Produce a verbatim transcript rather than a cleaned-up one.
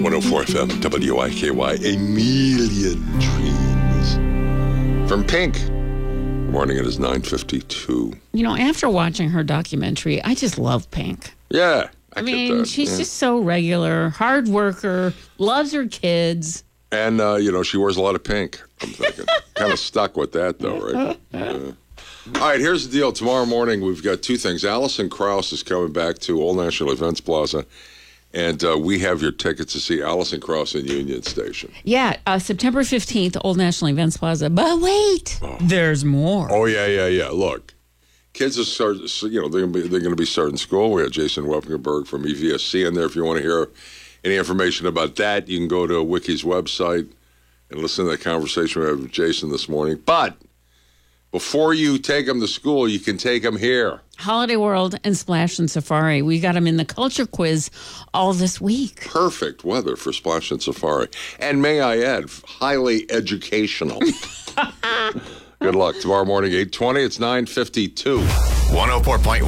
one oh four F M, W I K Y, A Million Dreams. From Pink. Good morning, it is nine fifty-two. You know, after watching her documentary, I just love Pink. Yeah. I, I mean, she's yeah. just so regular, hard worker, loves her kids. And, uh, you know, she wears a lot of pink. I'm thinking. Kind of stuck with that, though, right? Yeah. All right, here's the deal. Tomorrow morning, we've got two things. Alison Krauss is coming back to Old National Events Plaza, and uh, we have your tickets to see Alison Krauss in Union Station. Yeah, uh, September fifteenth, Old National Events Plaza. But wait, oh. there's more. Oh, yeah, yeah, yeah. Look, kids are starting, you know, they're going to be, they're going to be starting school. We have Jason Weppenberg from E V S C in there. If you want to hear any information about that, you can go to Wiki's website and listen to that conversation we had with Jason this morning. But before you take them to school, you can take them here. Holiday World and Splash and Safari. We got them in the culture quiz all this week. Perfect weather for Splash and Safari. And may I add, highly educational. Good luck. Tomorrow morning, eight twenty. It's nine fifty-two. one oh four point one